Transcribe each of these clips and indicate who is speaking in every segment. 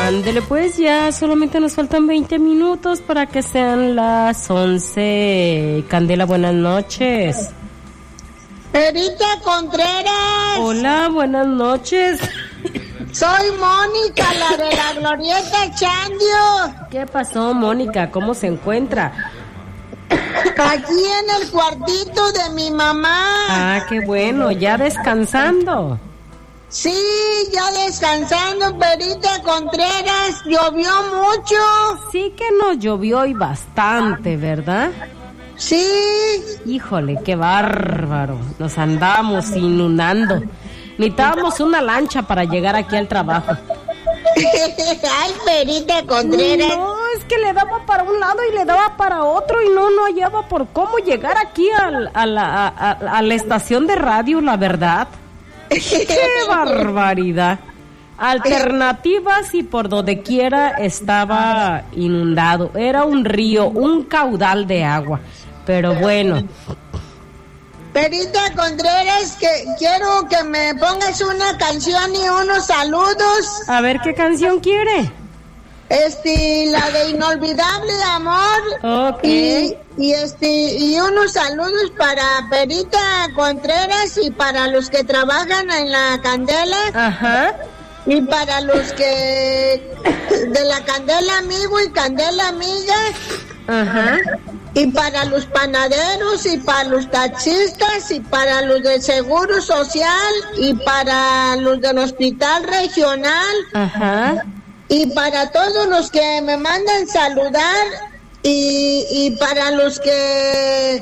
Speaker 1: Ándele, pues ya solamente nos faltan 20 minutos para que sean las 11. Candela, buenas noches.
Speaker 2: Perita Contreras.
Speaker 1: Hola, buenas noches.
Speaker 2: Soy Mónica, la de la Glorieta Chandio.
Speaker 1: ¿Qué pasó, Mónica? ¿Cómo se encuentra?
Speaker 2: Aquí en el cuartito de mi mamá.
Speaker 1: Ah, qué bueno, ya descansando.
Speaker 2: Sí, ya descansando, Perita Contreras. Llovió mucho.
Speaker 1: Sí que nos llovió y bastante, ¿verdad?
Speaker 2: Sí.
Speaker 1: Híjole, qué bárbaro. Nos andamos inundando. Necesitábamos una lancha para llegar aquí al trabajo.
Speaker 2: Ay, Perita Contreras.
Speaker 1: No, es que le daba para un lado y le daba para otro y no hallaba por cómo llegar aquí a la estación de radio, la verdad. ¡Qué barbaridad! Alternativas y por donde quiera estaba inundado. Era un río, un caudal de agua. Pero bueno.
Speaker 2: Perita Contreras, que quiero que me pongas una canción y unos saludos.
Speaker 1: A ver, ¿qué canción quiere?
Speaker 2: La de Inolvidable Amor.
Speaker 1: Ok.
Speaker 2: Y unos saludos para Perita Contreras y para los que trabajan en la Candela.
Speaker 1: Ajá.
Speaker 2: Y para los que de la Candela Amigo y Candela Amiga.
Speaker 1: Ajá.
Speaker 2: Y para los panaderos y para los taxistas y para los del Seguro Social y para los del Hospital Regional.
Speaker 1: Ajá.
Speaker 2: Y para todos los que me mandan saludar y para los que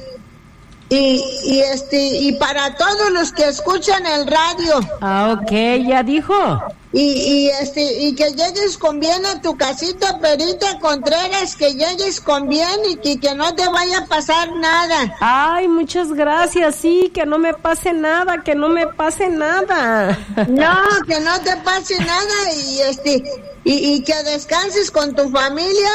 Speaker 2: y para todos los que escuchan el radio.
Speaker 1: Ah, ok, ya dijo.
Speaker 2: Y que llegues con bien a tu casita, Perita Contreras, que llegues con bien y que no te vaya a pasar nada.
Speaker 1: Ay, muchas gracias, sí, que no me pase nada, que no me pase nada.
Speaker 2: No, que no te pase nada y que descanses con tu familia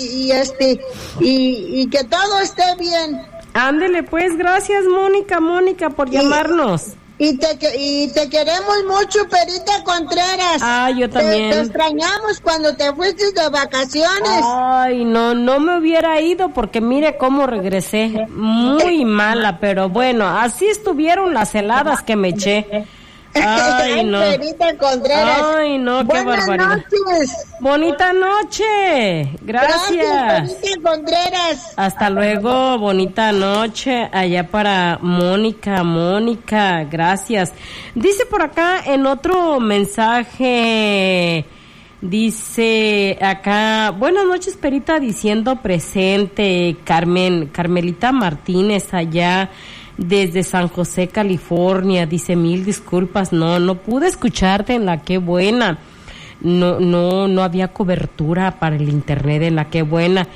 Speaker 2: y que todo esté bien.
Speaker 1: Ándele, pues, gracias, Mónica, por llamarnos.
Speaker 2: Y te queremos mucho, Perita Contreras.
Speaker 1: Ah, yo también.
Speaker 2: Te extrañamos cuando te fuiste de vacaciones.
Speaker 1: Ay, no me hubiera ido porque mire cómo regresé. Muy mala, pero bueno, así estuvieron las heladas que me eché. Ay, no.
Speaker 2: Perita Contreras.
Speaker 1: Ay, no, qué barbaridad.
Speaker 2: Noches.
Speaker 1: Bonita noche. Gracias.
Speaker 2: Perita Contreras.
Speaker 1: Hasta luego, bonita noche allá para Mónica, gracias. Dice por acá en otro mensaje, dice acá, buenas noches, Perita, diciendo presente, Carmelita Martínez allá desde San José, California, dice mil disculpas, no pude escucharte en la Qué Buena, no había cobertura para el internet en la Qué Buena.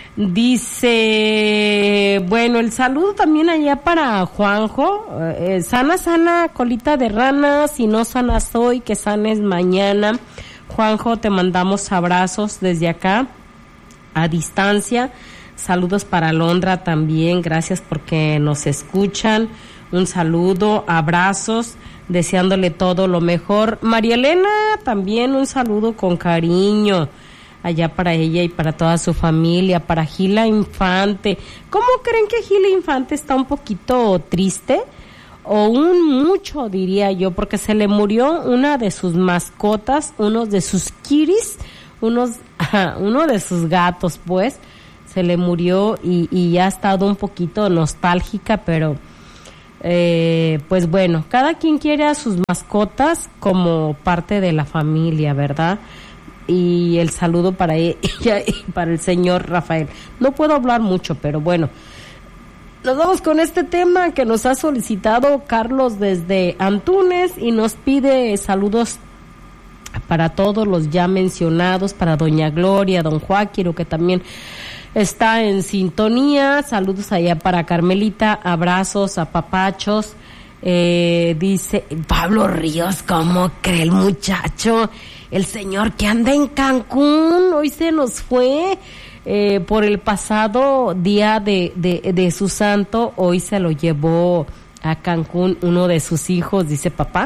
Speaker 1: Dice, bueno, el saludo también allá para Juanjo, sana, colita de rana, si no sanas hoy, que sanes mañana. Juanjo, te mandamos abrazos desde acá, a distancia. Saludos para Londra también, gracias porque nos escuchan. Un saludo, abrazos, deseándole todo lo mejor. María Elena, también un saludo con cariño allá para ella y para toda su familia. Para Gila Infante, ¿cómo creen que Gila Infante está un poquito triste? O mucho, diría yo, porque se le murió una de sus mascotas, uno de sus kiris, uno de sus gatos, pues. Se le murió y ya ha estado un poquito nostálgica, pero pues bueno, cada quien quiere a sus mascotas como parte de la familia, ¿verdad? Y el saludo para ella y para el señor Rafael. No puedo hablar mucho, pero bueno, nos vamos con este tema que nos ha solicitado Carlos desde Antunes y nos pide saludos para todos los ya mencionados, para doña Gloria, don Joaquín, que también está en sintonía. Saludos allá para Carmelita, abrazos, apapachos. Dice Pablo Ríos, ¿cómo cree el muchacho? El señor que anda en Cancún, hoy se nos fue por el pasado día de su santo, hoy se lo llevó a Cancún uno de sus hijos, dice papá.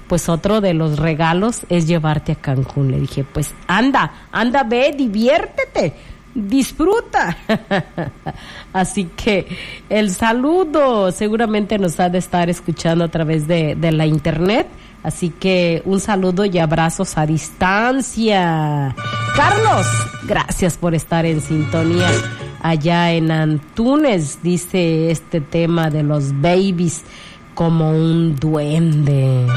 Speaker 1: pues otro de los regalos es llevarte a Cancún. Le dije, pues anda, ve, diviértete, disfruta. Así que el saludo seguramente nos ha de estar escuchando a través de la internet. Así que un saludo y abrazos a distancia. Carlos, gracias por estar en sintonía. Allá en Antunes dice este tema de los babies como un duende.